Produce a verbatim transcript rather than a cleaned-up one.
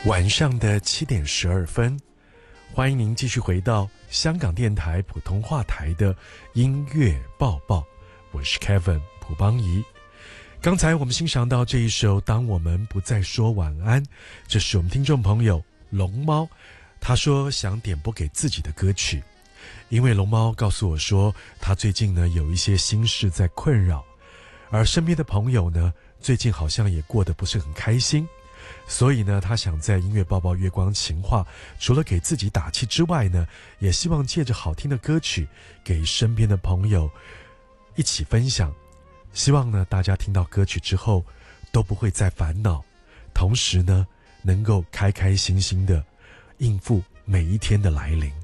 晚上的七点十二分，欢迎您继续回到香港电台普通话台的音乐报报，我是 Kevin 蒲邦仪。刚才我们欣赏到这一首《当我们不再说晚安》，这是我们听众朋友龙猫，他说想点播给自己的歌曲，因为龙猫告诉我说，他最近呢有一些心事在困扰，而身边的朋友呢最近好像也过得不是很开心。所以呢，他想在音乐报报月光情话，除了给自己打气之外呢，也希望借着好听的歌曲给身边的朋友一起分享。希望呢，大家听到歌曲之后都不会再烦恼，同时呢，能够开开心心的应付每一天的来临。